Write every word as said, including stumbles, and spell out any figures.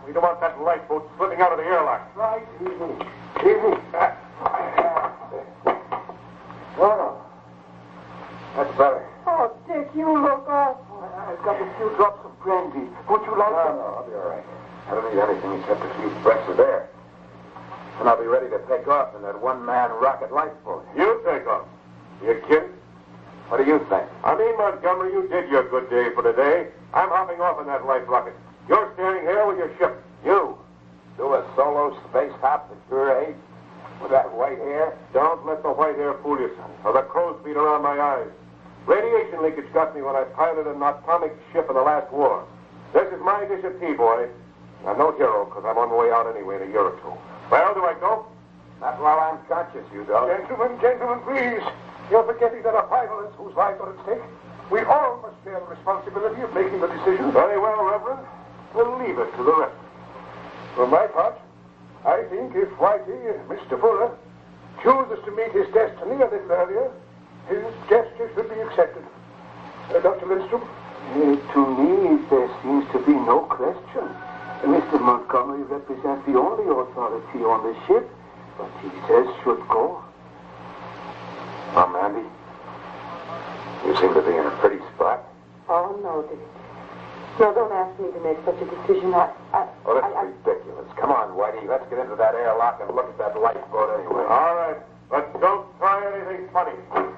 We don't want that lifeboat slipping out of the airlock. Right, easy. Easy. No, no. That's better. Oh, Dick, you look awful. I've got a few drops of brandy. Would you like No, some? no, I'll be all right. I don't need anything except a few breaths of air. And I'll be ready to take off in that one-man rocket lifeboat. You take off. You kidding? What do you think? I mean, Montgomery, you did your good day for today. I'm hopping off in that life rocket. You're standing here with your ship. You. Do a solo space hop at your age? With that white hair? Don't let the white hair fool you, son, or the crow's feet around my eyes. Radiation leakage got me when I piloted an atomic ship in the last war. This is my dish of tea, boy. I'm no hero, because I'm on my way out anyway in a year or two. Well, do I go? Not while I'm conscious, you don't. Gentlemen, gentlemen, please. You're forgetting there are pilots whose lives are at stake. We all must bear the responsibility of making the decision. Very well, Reverend. We'll leave it to the rest. For my part, I think if Whitey, Mister Fuller, chooses to meet his destiny a little earlier, his gesture should be accepted. Uh, Doctor Lindstrom? Uh, to me, there seems to be no question. Mister Montgomery represents the only authority on the ship, but he says should go. Oh, Mandy, you seem to be in a pretty spot. Oh, no, Dick. No, don't ask me to make such a decision. I... I Oh, that's I, I, ridiculous. Come on, Whitey, let's get into that airlock and look at that lifeboat anyway. All right, but don't try anything funny.